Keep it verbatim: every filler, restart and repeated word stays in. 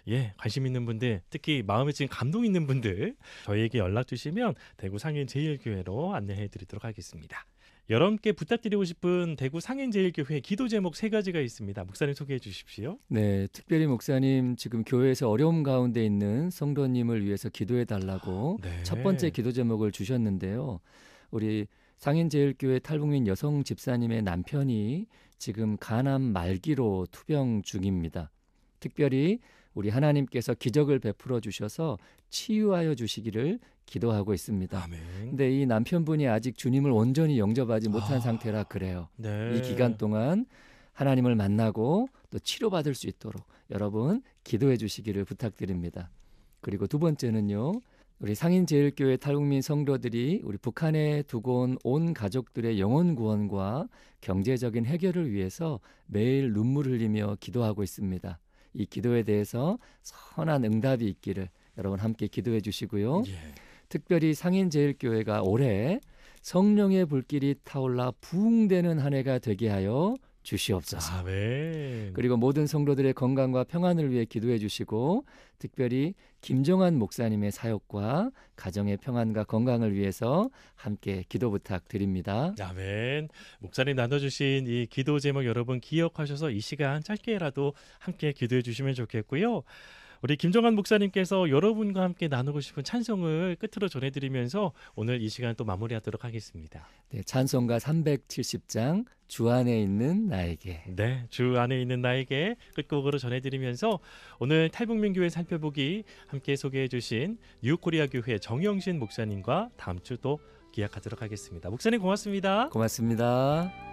예, 관심 있는 분들, 특히 마음에 지금 감동 있는 분들 저희에게 연락 주시면 대구 상인제일교회로 안내해 드리도록 하겠습니다. 여러분께 부탁드리고 싶은 대구 상인제일교회 기도 제목 세 가지가 있습니다. 목사님 소개해 주십시오. 네, 특별히 목사님 지금 교회에서 어려움 가운데 있는 성도님을 위해서 기도해 달라고 네. 첫 번째 기도 제목을 주셨는데요. 우리 상인제일교회 탈북민 여성 집사님의 남편이 지금 간암 말기로 투병 중입니다. 특별히 우리 하나님께서 기적을 베풀어 주셔서 치유하여 주시기를 기도하고 있습니다. 아멘. 근데 이 남편분이 아직 주님을 온전히 영접하지 못한 아, 상태라 그래요. 네. 이 기간 동안 하나님을 만나고 또 치료받을 수 있도록 여러분 기도해 주시기를 부탁드립니다. 그리고 두 번째는요. 우리 상인제일교회 탈북민 성도들이 우리 북한에 두고 온 온 가족들의 영혼 구원과 경제적인 해결을 위해서 매일 눈물 흘리며 기도하고 있습니다. 이 기도에 대해서 선한 응답이 있기를 여러분 함께 기도해 주시고요. 예. 특별히 상인제일교회가 올해 성령의 불길이 타올라 부흥되는 한 해가 되게 하여 주시옵소서. 아멘. 그리고 모든 성도들의 건강과 평안을 위해 기도해 주시고 특별히 김정한 목사님의 사역과 가정의 평안과 건강을 위해서 함께 기도 부탁드립니다. 아멘. 목사님 나눠주신 이 기도 제목 여러분 기억하셔서 이 시간 짧게라도 함께 기도해 주시면 좋겠고요. 우리 김정한 목사님께서 여러분과 함께 나누고 싶은 찬송을 끝으로 전해드리면서 오늘 이 시간 또 마무리하도록 하겠습니다. 네, 찬송가 삼백칠십 장 주 안에 있는 나에게. 네, 주 안에 있는 나에게 끝곡으로 전해드리면서 오늘 탈북민교회 살펴보기 함께 소개해 주신 뉴코리아 교회 정영신 목사님과 다음 주 또 기약하도록 하겠습니다. 목사님 고맙습니다. 고맙습니다.